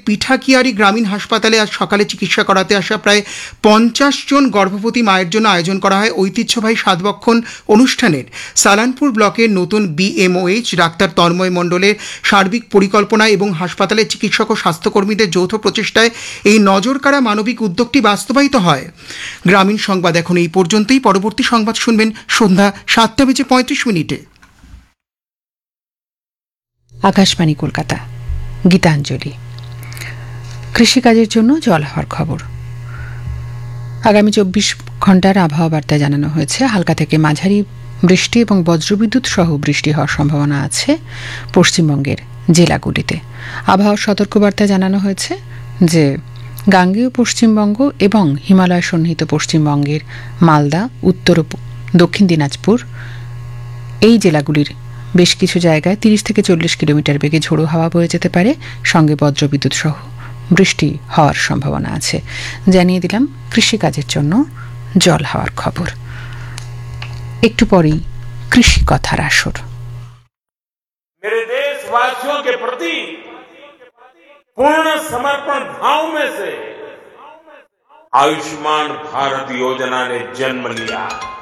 পিঠাকিয়ারি গ্রামীণ হাসপাতালে আজ সকালে চিকিৎসা করাতে আসা প্রায় 50 জন গর্ভবতী মায়ের জন্য আয়োজন করা হয় ঐতিহ্যবাহী সাতবক্ষণ অনুষ্ঠানের। সালানপুর ব্লকের নতুন BMOH ডাক্তার তন্ময় মণ্ডলের সার্বিক পরিকল্পনা এবং হাসপাতালের চিকিৎসক ও স্বাস্থ্যকর্মীদের যৌথ প্রচেষ্টায় এই নজরকাড়া মানবিক উদ্যোগটি বাস্তবায়িত হয়। গ্রামীণ সংবাদ এখন এই পর্যন্তই। পরবর্তী সংবাদ শুনবেন সন্ধ্যা 7:35। আকাশবাণী কলকাতা। গীতাঞ্জলি। কৃষিকাজের জন্য জল হওয়ার খবর। আগামী 24 ঘন্টার আবহাওয়া বার্তায় জানানো হয়েছে হালকা থেকে মাঝারি বৃষ্টি এবং বজ্রবিদ্যুৎ সহ বৃষ্টি হওয়ার সম্ভাবনা আছে পশ্চিমবঙ্গের জেলাগুলিতে। আবহাওয়ার সতর্কবার্তায় জানানো হয়েছে যে গাঙ্গেয় পশ্চিমবঙ্গ এবং হিমালয় সন্নিহিত পশ্চিমবঙ্গের মালদা, উত্তর ও দক্ষিণ দিনাজপুর এই জেলাগুলির বেশ কিছু জায়গায় 30 থেকে 40 কিলোমিটার বেগে ঝোড়ো হাওয়া বয়ে যেতে পারে, সঙ্গে বজ্রবিদ্যুৎ সহ বৃষ্টি হওয়ার সম্ভাবনা আছে। জানিয়ে দিলাম কৃষিকাজের জন্য জল হওয়ার খবর। একটু পরেই কৃষি কথার আসর। मेरे देशवासियों के प्रति पूर्ण समर्पण भाव में से आयुष्मान भारत योजना ने जन्म लिया।